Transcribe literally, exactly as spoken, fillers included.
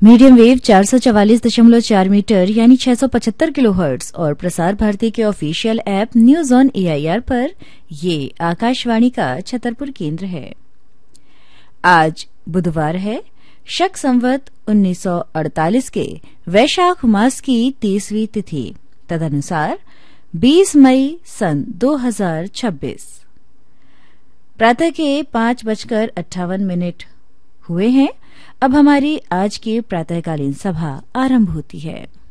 Medium wave चार सौ चवालीस दशमलव चार मीटर यानी छह सौ पचहत्तर किलोहर्ट्ज और प्रसार भारती के official app news on AIR पर ये आकाशवाणी का छतरपुर केंद्र है। आज बुधवार है, शक संवत उन्नीस सौ अड़तालीस के वैशाख मास की तीसवीं तिथि, तदनुसार बीस मई सन दो हजार छब्बीस। प्रातः के पांच बजकर अट्ठावन मिनट हुए हैं। अब हमारी आज की प्रातःकालीन सभा आरंभ होती है।